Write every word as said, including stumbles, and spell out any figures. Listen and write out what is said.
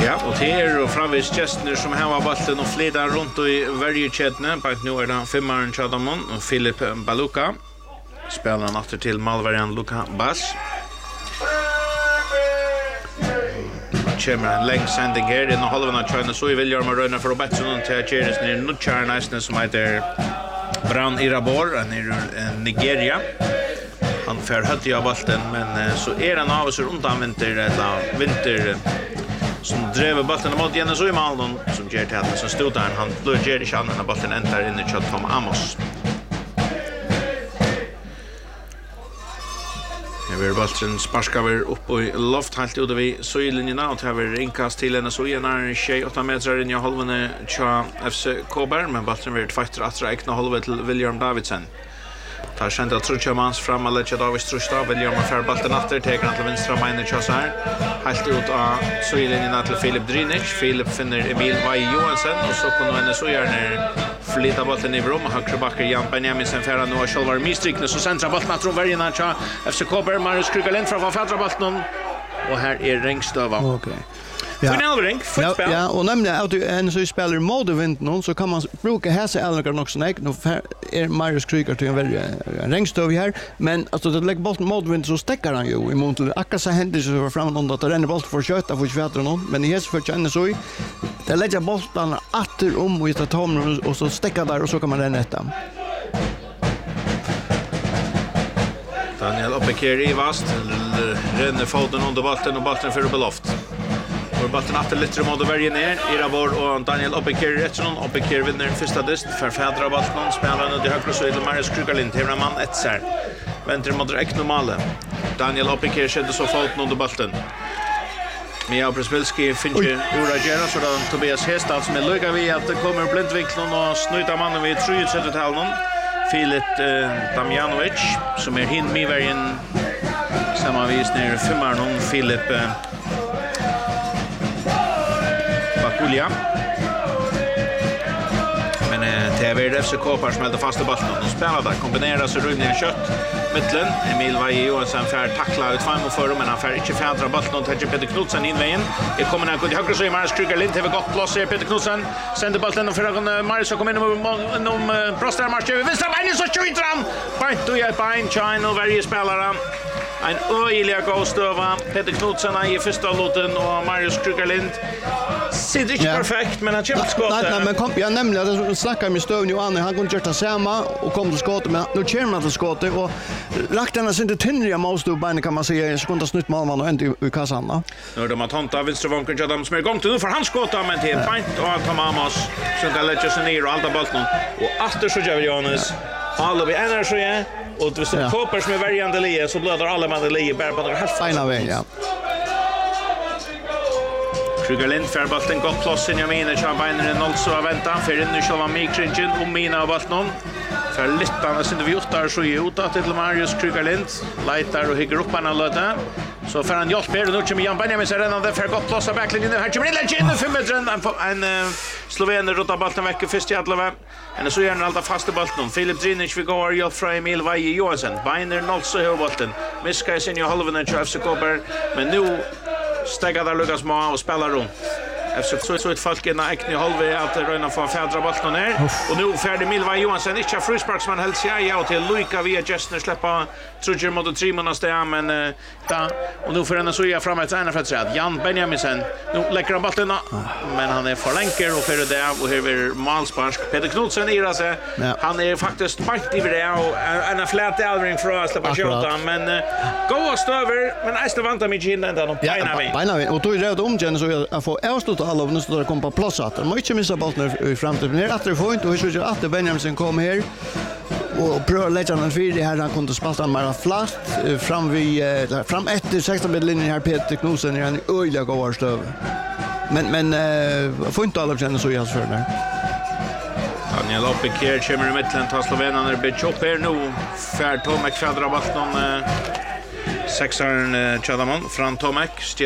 Ja, och det är och framvis gäster som har bollen och flyttar runt i varje kedja. På nu är det femmaren Chadamon och Philip Baluka. Spelar natter till Malvarian Luka Bass. Kommer en längd sändning här i halvan av China så vill göra röna för Robertson till Cheris ner Nutchar nästan som heter Bran Irabor han är Nigeria. Han får högt av bollen men så är han av sig undan vinter eller vinter som drev bollen mot igen så i Malmö som ger till att så stod där han blev ger i chansen när bollen ändrar in i Tom Amos. Vi bollen sparskar vi upp i loft helt ute vid söjlinjerna och tar vi inkast till en så igen tjugoåtta meter in i halvan tja F C Kober men bollen blir fighter att räkna halva till William Davidsen. Tar känt att Trutchamans fram alla till David Strusta William för bollen åter tar han till vänstra benet så här helt ut av söjlinjerna till Filip Drinic. Filip finner Emil Vai Johansson och så kommer han så gärna flytta bollen i rum och högre backar Jan Benjaminsen för nu har själva misslyckades så centra bollen att varje natcha F C Kober Marius Krugalind från fjärde bollen och här är Rengstöva. Okej. Okay. Ja. Finalring, fotboll. Ja, och nämligen att en så spelar mode någon så kan man bruka häsa eller också nej. Nu är Marius Kryger till en väldigt Rengstöv här, men alltså det lägger bollen mode så stäcker han ju i mot akkurat så händer så var fram någon att renna boll för köta för fjärde någon, men i häst för känner så det lägger bollen åter om och tar tom och så stäcker där och så kan man renna ett. Daniel Oppekir i vast renner foten under bollen och bollen för upp loft. Och bollen åter lite mot varje ner i Rabor och Daniel Oppekir rättson Oppekir vinner första dist för fjärde bollen spelar nu högra så är Marius Krugalind hela man ett ser. Väntar mot direkt normala. Daniel Oppekir sätter så foten under bollen. Mia Prespelski finns ju ura gärna så då Tobias Hestad som är lugga vi att det kommer blindvinkeln och snuta mannen vid trettio talen. Filip eh, Damjanovic som är hin med varje sammanvis ner femman Filip eh, Bakulia. Men eh, T V F C Kopar smällde fast i bollen och spelar där kombinerar så Rune Kött mitten Emil Vai Johansson för tackla ut fem och för men han får inte fjärde bollen och tar Peter Knudsen in vägen. Det kommer när högra så i Marius Krugalind till gott plats i Peter Knudsen sänder bollen och för Marius kommer in om om Prostar March över vänstra benet så skjuter han. Point då är bein China och varje spelare en öjliga gåstöva Peter Knudsen i första lotten och Marius Krugalind sitter inte ja. Perfekt men han köpte skott. Nej, nej men kom jag nämligen att snacka med Stövn och Anne han kunde göra samma och kom till skottet men nu kör man till skottet och lagt den alltså inte tynnriga målstubben kan man säga så kunde snutt målman och inte i kassan. Nu är det att hanta vänster vanken Adam som är igång till nu för han skotta men till fint och Tom Amos som kan lägga sig ner och allt bollen och efter så gör Jonas alla vi energi och det så Koper som är varje lie så blöder alla med lie bara på den här fina väg ja. Krugalind för bollen gott plats in i mina Chamberlain noll så vänta för in nu själva Mikringen och mina bollen för littarna sen vi gjort där så ut att till Marius Krugalind lightar och hygger upp han alla så för han hjälper nu med Jan Benjamin så redan där för gott plats backlinjen här kommer det in för med en en sloven rota bollen veckor först i alla men så gör han alltid fast bollen Filip Drinic vi går ju från Emil Vai Johansson Biner noll så hör bollen miskar sin ju halvan i F C Kober men nu stäggar där Lucas Moa och spelar runt. Efter så så ett folk in i halva att röna få fjärde bollen ner och nu färdig Milva Johansson inte frisparksman helt sig ja och till Luika via Gestner släppa Trudger mot tre månader där men där och nu för den så jag fram ett ena för att säga Jan Benjaminsen nu lägger han bollen men han är för länker och för det och här är målspark Peter Knudsen i rase han är faktiskt bort i det och en flat Alvering för att släppa skjuta men gå stöver men nästa väntar mig in ända på Beina och då är det omgående så jag får avsluta alla nu står det kommer på plats att man inte missa bollen i framtiden ner att det får inte och så att Benjamin kommer här och prövar lägga den fyra här han kunde spela mer flatt fram vi fram efter sexton midlinjen här Peter Knudsen är en öjliga gåvar stöv men men uh, får inte alla känna så jag för där Daniel Oppekir kommer i mitten tar slovenerna det blir chop här nu för Tomek fjärde bollen sexaren Chadamon från Tomek